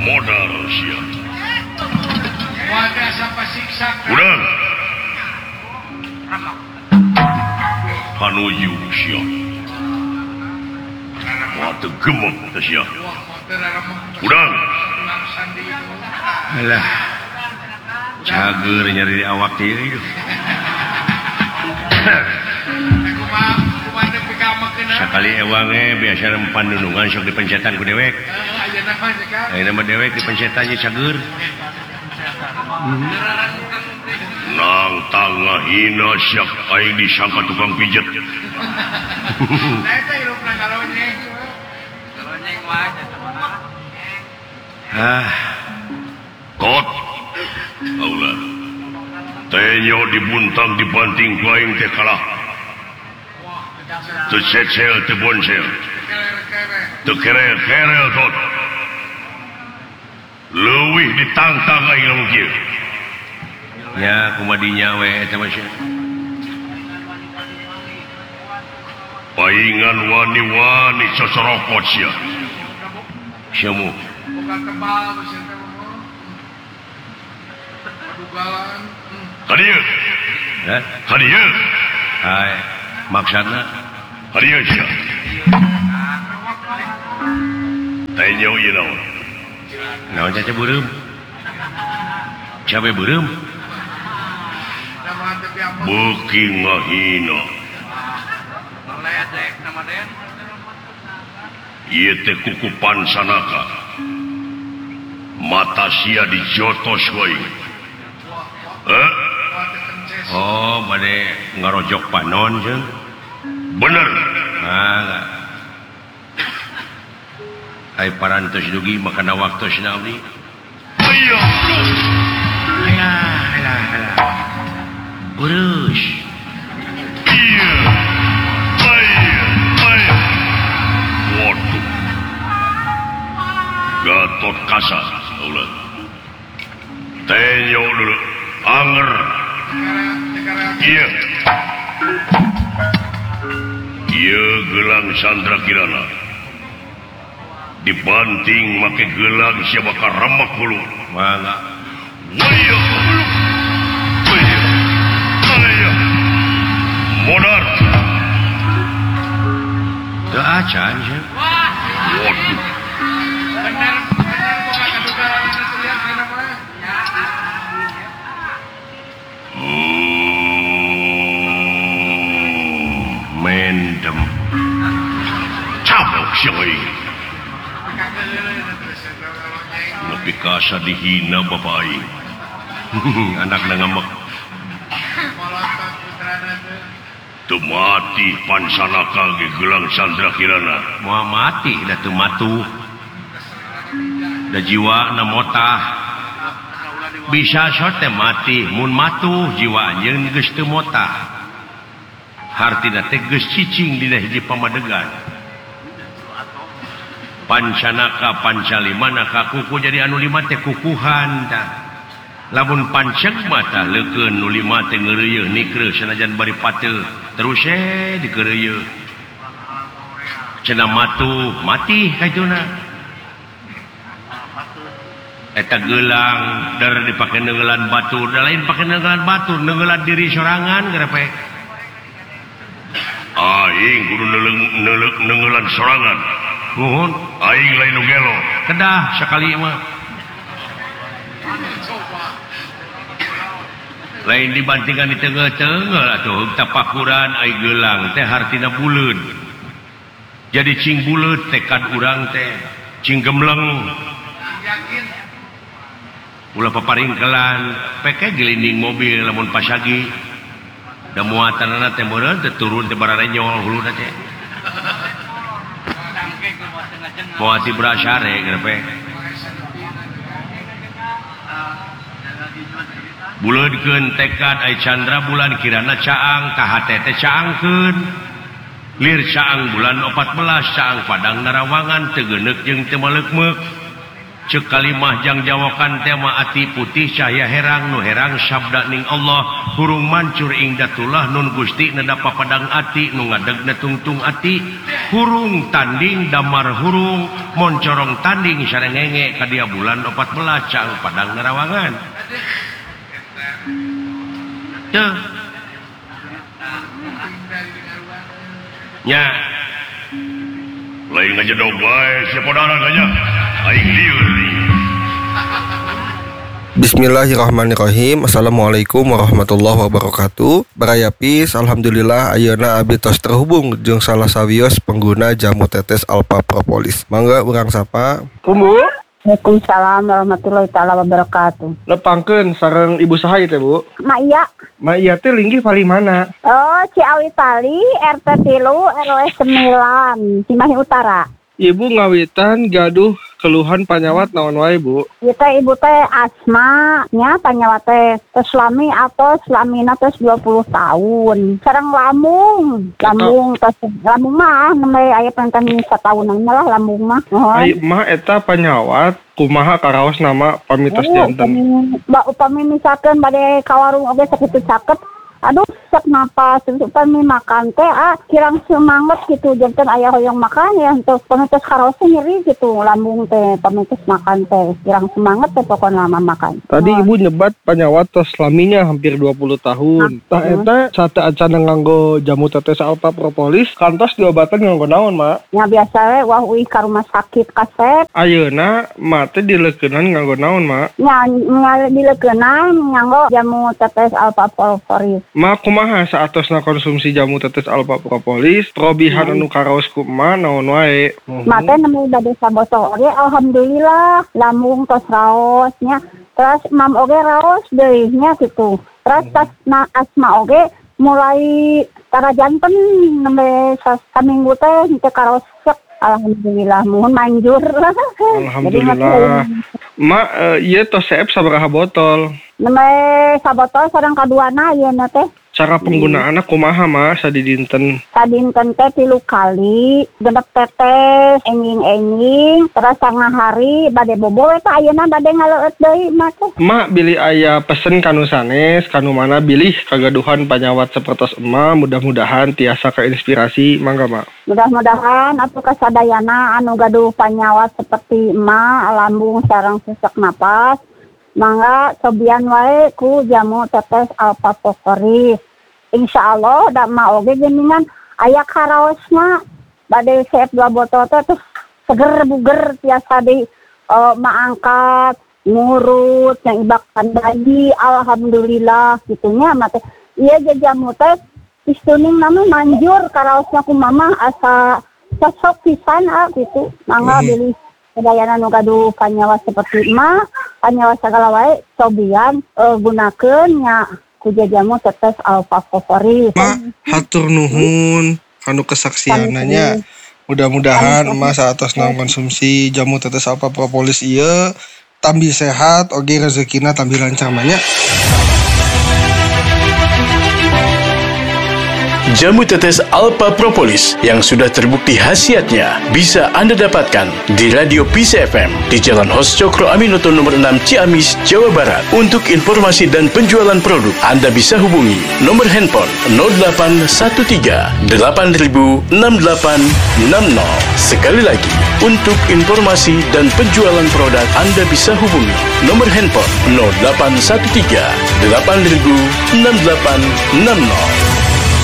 modal sia. Wadah sampai siksa. Urang. Hanuyu sia. Wah tegemek sia. Urang. Alah. Cager nyari di awak ieu. Sakali ewange biasa rempan nunungan sok dipencetan ku dewek. Ayeuna mah dewek dipencetannya cager. Nang tangah hina syak aing disangka tukang pijet. Kot. Aula. Tenyo dibuntang dibanting ku aing teh kalah. Teu setsel teu bonsel. Teu kerel-kerel tot. Leuwih ditantang aing lamun kieu. Ya kumadinya we eta mah sia. Paingan wani-wani cocorokot sia. Siamu. Bukan tebal sia teh mah. Padugalan. Kadieu. Hah? Kadieu. Hai, maksudna Kadieu sia. Tenyo ieu naon? naon caca beureum? Cabe beureum? Beuki ngahina. Ieu teh kukupan sanaka. Mata sia dijotos wae. Oh, bade ngarojok panon jeung. Bener. Nah. Ai parantos dugi makana waktosna abdi. Aya. Alah. Urus. Iya. Aya. Waduh. Gatot kasar. Ulah. Tenyo dulu. Anger. Iya. Iya gelang Sandra Kirana. Dibanting make gelang siapa karamak hulu. Mangga. Waya hulu. Waya. Modar. Teu acan sia. Waduh. Benar bukan kedugaan itu lihat kana mah. Mendem. Cabok sioi. Lebih kasar dihina bapak aing. Anak ngamak. Teu mati pansanaka ge gelang Sandra Kirana. Moal mati da teu matuh. Da jiwa na motah. Bisa sote mati mun matuh jiwa anjeun geus teu motah. Hartina teh geus cicing dina hiji pamadegan. Pancanaka pancalimanaka kuku jadi anu lima teh kukuhan tah. Lamun panceg mah tah leukeun nu lima teh ngeureuyeuh nikreuh sanajan bari pateu terus dikeureuyeun. Cenah mati kaituna. Eta gelang dar dipake neungelan batur, da lain pake neungelan batur, neungelan diri sorangan grepe. Aing kudu neungelan sorangan. Nuhun, Aing lain nu gelo. kedah sakali mah. Lain dibandingkan di tengah-tengah atuh tapakuran ai gelang teh hartina buleud. Jadi cing buleud tekad urang teh cing gemleng. Yakin Ulah paparingkelan peke gelinding mobil lamun pasagi. Da muatanna teh meureun teh turun teh barare nyol huluna teh. Moati brasare grepe. Buleudkeun tekad ai Chandra bulan kirana caang kahate teh caangkeun. Lir caang bulan 14 caang padang narawangan teu geuneuk jeung teu maleukmeuk. Cek kalimah jang jawakan tema ati putih cahaya herang nu herang sabda ning Allah hurung mancur ing datullah nun Gusti nada papadang ati nu ngadeg netungtung ati hurung tanding damar hurung moncorong tanding sarengenge ka dia bulan 14 cang padang nerawangan teu nya lain ngajedog bae siapa darah ganya aing lieur. Bismillahirrahmanirrahim. Assalamualaikum warahmatullahi wabarakatuh. Barayapis, alhamdulillah ayeuna abdi tos terhubung jeung salah sawios pengguna jamu tetes Alpha Propolis. Mangga urang sapa? Bu. Waalaikumsalam warahmatullahi taala wabarakatuh. Lepangkeun sareng ibu saha ieu teh, Bu? Ma iya. Ma iya teh linggih pali mana? Oh, Ciawi Pali, RT 3, RW 9, Cimahi Utara. Ibu ngawitan gaduh keluhan panyawat naon wae, Bu? Ieu teh ibu teh asma nya panyawat teh tos lami atau lamina tos 20 tahun. Sareng lambung tos lambung mah nembe aya penting satahunan lah lambung mah. Ai mah eta panyawat kumaha karaos nama pamitos janten. Upami misalkeun bade ka warung oge sakitu caket. Aduh, sak napas, upami makan teh kirang semangat gitu, jantan aya hoyong makan ya, untuk pamitos karosnya nyeri gitu, lambung teh, pamitos makan teh, kirang semangat teh pokoknya lama makan. Tadi ibu nyebat panyawat tos laminya hampir 20 tahun. Tah eta sate acan nganggo jamu tetes Alpha Propolis, kantos diobatan nganggo naon, Mak? Ya biasa we, wah uih ka rumah sakit kasep. Ayeuna mak teh dileukeunnan nganggo naon, Mak? Ya, dileukeunnan nganggo jamu tetes Alpha Propolis. Mak kumaha saatosna konsumsi jamu tetes Alpha Propolis, probihan anu karaos kumaha naon wae? Mak teh nemu bade sabotol oge alhamdulillah, lambung tos raosnya. Terus mam oge raos deui nya gitu. Terus tas asma oge mulai tara janten nembe saminggu teh teu karaos alhamdulillah mohon manjur. Alhamdulillah. Mak ieu tos seep sabaraha botol? Nembe sabotol sareng kaduana ieu na teh. Cara penggunaanna kumaha, Mak, sadidinten? Sadinten teh 3 kali, genep tetes, enging-enging, terus tengah hari bade bobo eta ayeuna bade ngaleueut deui mah teh. Mak bilih aya pesen kanu sanes, kanu mana bilih kagaduhan panyawat sapertos emma, mudah-mudahan tiasa keinspirasi, mangga, Mak. Mudah-mudahan atuh kasadayana anu gaduh panyawat seperti emak, lambung sareng sesak napas. Mangga cobian wae ku jamu tetes Alpha Propolis. Insyaallah da mah oge geuningan aya karaosna bade seep 2 botol teh terus seger buger tiasa di maangkat ngurut yang ibakan bayi alhamdulillah gitunya mah teh. Ieu jamu teh istuning nama manjur karaosna ku mama asa cocok pisan gitu. Mangga bilih kedayana nu gaduh panyawa seperti emak, panyawa sagala wae cobian gunakeun nya ku jamu tetes Alpha Propolis. Mak, hatur nuhun kanu kesaksiananya. Mudah-mudahan emak saatosna konsumsi jamu tetes Alpha Propolis ieu tambi sehat oge rezekina tambi lancar nya. Jamu tetes Alpha Propolis yang sudah terbukti khasiatnya bisa Anda dapatkan di Radio Peace FM di Jalan Hos Cokro Aminoto nomor 6 Ciamis, Jawa Barat. Untuk informasi dan penjualan produk, Anda bisa hubungi nomor handphone 0813 8000 6860. Sekali lagi, untuk informasi dan penjualan produk, Anda bisa hubungi nomor handphone 0813 8000 6860.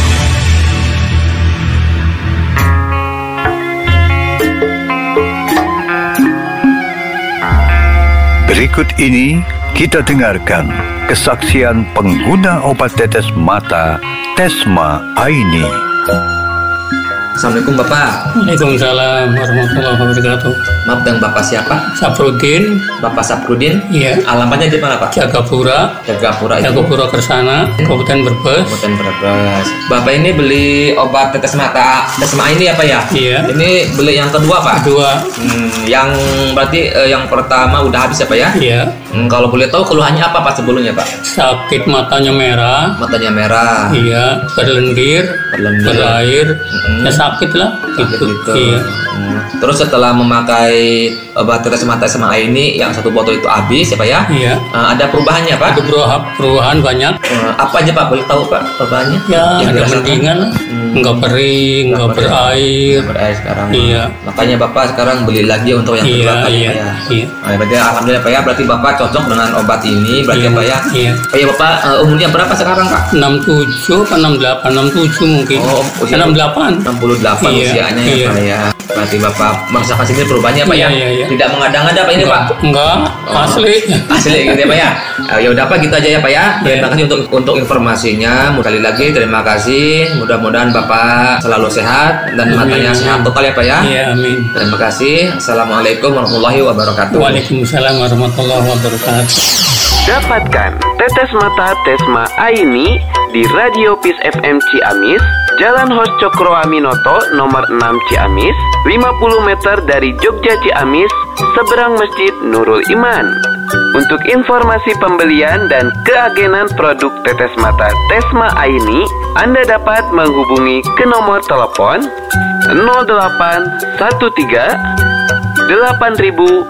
Berikut ini kita dengarkan kesaksian pengguna obat tetes mata Tesma Aini. Assalamualaikum Bapak. Waalaikumsalam warahmatullahi wabarakatuh. Maaf, dengan Bapak siapa? Saprudin. Bapak Saprudin? Iya. Alamatnya di mana Pak? Jagapura Kersana, Kabupaten Brebes. Bapak ini beli obat tetes mata Tesma ini apa ya? Iya. Ini beli yang kedua Pak? Kedua. Yang berarti yang pertama udah habis apa ya? Iya. Kalau boleh tahu keluhannya apa Pak sebelumnya Pak? Sakit matanya merah. Matanya merah. Iya. Berlendir. Berair. Ya sakit lah. Gitu. Iya. Terus setelah memakai obat tetes mata SMA ini yang satu botol itu habis ya Pak ya? Iya. Ada perubahannya Pak? Ada perubahan banyak. Apa aja Pak? Boleh tahu Pak perubahannya? Ya, yang ada dirasakan? mendingan lah. Enggak kering, enggak berair. Berair sekarang. Iya. Makanya Bapak sekarang beli lagi untuk yang kedua kali Iya. ya. Iya. Nah, berarti alhamdulillah Pak ya, berarti Bapak cocok dengan obat ini berarti Iya, Pak ya. iya. Pak ya Bapak umurnya berapa sekarang Pak? 67 apa 68? 67 mungkin. Oh, usia 68. 68 Iya, usianya iya. ya Pak ya. Berarti Bapak merasakan sini perubahannya Pak Iya, ya. iya, iya. Tidak mengada-ngada Pak ini Pak. Enggak, asli. Asli gitu ya Pak ya. Ya udah Pak gitu aja ya Pak ya. Terima kasih untuk informasinya. Sekali lagi terima kasih. Mudah-mudahan Bapak selalu sehat dan matanya sehat total ya Pak ya. Iya, amin. Terima kasih. Assalamualaikum warahmatullahi wabarakatuh. Waalaikumsalam warahmatullahi wabarakatuh. Dapatkan tetes mata Tesma Aini di Radio Peace FM Ciamis, Jalan Hos Cokro Aminoto nomor 6 Ciamis, 50 meter dari Jogja Ciamis, seberang Masjid Nurul Iman. Untuk informasi pembelian dan keagenan produk tetes mata Tesma Aini, Anda dapat menghubungi ke nomor telepon 0813 8000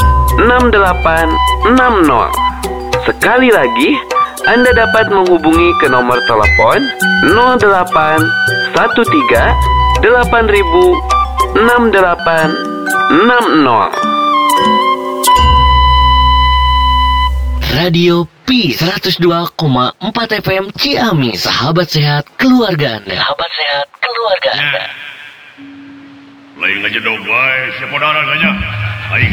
6860. Sekali lagi, Anda dapat menghubungi ke nomor telepon 0813 8000 6860. Radio P 102,4 FM Ciamis, sahabat sehat keluarga Anda. Sahabat sehat keluarga Anda. Lain aja dong, boy. Siapa darah saja.